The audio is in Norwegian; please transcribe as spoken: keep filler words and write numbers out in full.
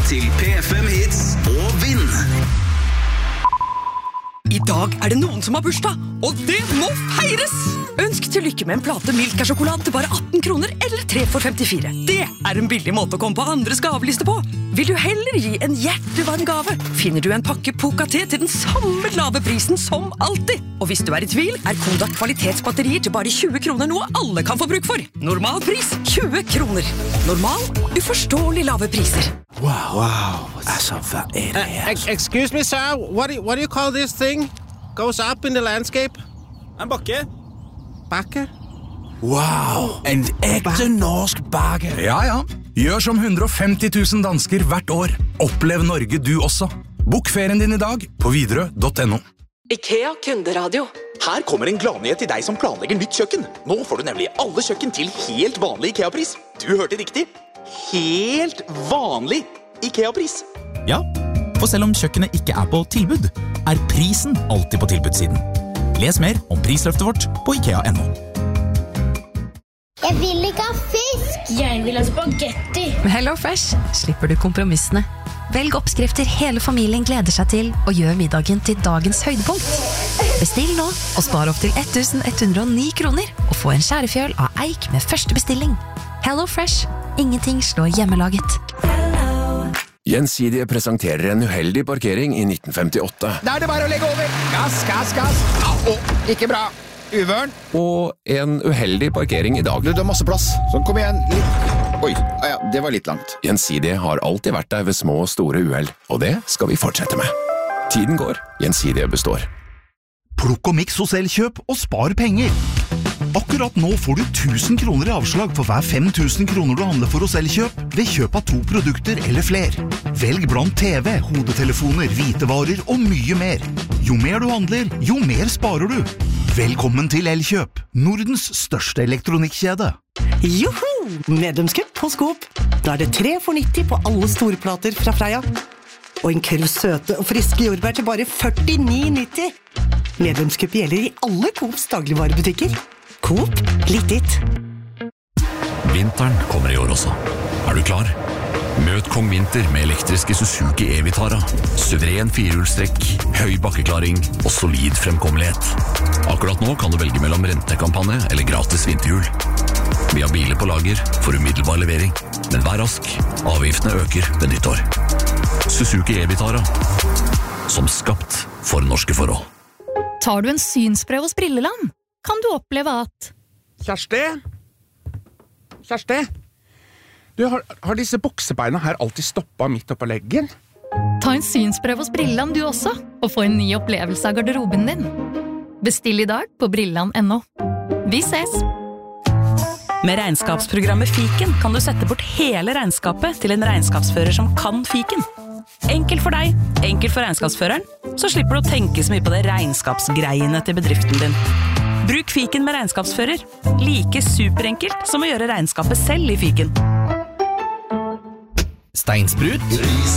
til P fem Hits og vinn. I dag er det noen som har bursdag, og det må feires! Ønsk til lykke med en plate Milka-sjokolade til bare atten kroner eller tre for femtifire. Det er en billig måte å komme på andres gaveliste på. Vil du heller gi en hjertevarm gave, finner du en pakke Poca-te til den samme lave prisen som alltid. Og hvis du er i tvil, er Kodak kvalitetsbatterier til bare tjue kroner noe alle kan få bruk for. Normal pris tjue kroner. Normal, uforståelig lave priser. Wow, wow. Altså, hva er det her? Uh, excuse me, sir. What do, you, what do you call this thing? Goes up in the landscape? En bakke. Bakke? Wow, en ekte norsk bakke. Ja, ja. Gjør som hundre og femti tusen dansker hvert år. Opplev Norge du også. Bok ferien din i dag på Widerøe punktum no. IKEA kunderadio. Her kommer en gladnyhet til deg som planlegger nytt kjøkken. Nå får du nemlig alle kjøkken til helt vanlig IKEA-pris. Du hørte riktig. Helt vanlig IKEA-pris. Ja, for selv om kjøkkenet ikke er på tilbud, er prisen alltid på tilbudssiden. Les mer om prisløftet vårt på IKEA punktum no. Jeg vil ikke ha fisk! Jeg vil ha spagetti! Med HelloFresh slipper du kompromissene. Velg oppskrifter hele familien gleder seg til, og gjør middagen til dagens høydepunkt. Bestill nå, og spar opp til eleven hundre og ni kroner, og få en skjærefjøl av eik med første bestilling. HelloFresh. Ingenting slår hjemmelaget. Gjensidige presenterer en uheldig parkering i nitten femtiåtte. Da er det bare å legge over. Gass, gass, gass. Å, ikke bra. Uvørn. Og en uheldig parkering i dag. Du, det er masse plass. Sånn, kom igjen. Litt. Oi, ja, det var litt langt. Gjensidige har alltid vært der ved små og store uheld, og det skal vi fortsette med. Tiden går. Gjensidige består. Plukk og miks hos Elkjøp og spar penger. Akkurat nå får du tusen kroner i avslag for hver fem tusen kroner du handler for hos Elkjøp ved kjøp av to produkter eller fler. Velg blant T V, hodetelefoner, hvitevarer og mye mer. Jo mer du handler, jo mer sparer du. Velkommen til Elkjøp, Nordens største elektronikkjede. Joho! Medlemskap hos Coop. Da er det tre for nitti på alle storplater fra Freia. Og en køll søte og friske jordbær til bare førtini nitti. Medlemskap gjelder i alle Coops dagligvarebutikker. Coop, litt ditt. Vinteren kommer i år også. Er du klar? Møt Kong Vinter med elektriske Suzuki E-Vitara. Suveren firehjulstrekk, høy bakkeklaring og solid fremkommelighet. Akkurat nå kan du velge mellom rentekampanje eller gratis vinterhjul. Vi har biler på lager for umiddelbar levering, men vær rask, avgiftene øker ved nyttår. Suzuki E-Vitara, som skapt for norske forhold. Tar du en synsprøve hos Brilleland, kan du oppleve at... Kjersti? Kjersti? Du, har, har disse buksebeina her alltid stoppet midt oppå leggen? Ta en synsprøve hos Brilleland du også, og få en ny opplevelse av garderoben din. Bestill i dag på brilleland punktum no. Vi ses! Med regnskapsprogrammet Fiken kan du sette bort hele regnskapet til en regnskapsfører som kan Fiken. Enkelt for deg, enkelt for regnskapsføreren, så slipper du å tenke så mye på det regnskapsgreiene til bedriften din. Bruk Fiken med regnskapsfører. Like superenkelt som å gjøre regnskapet selv i Fiken. Steinsprut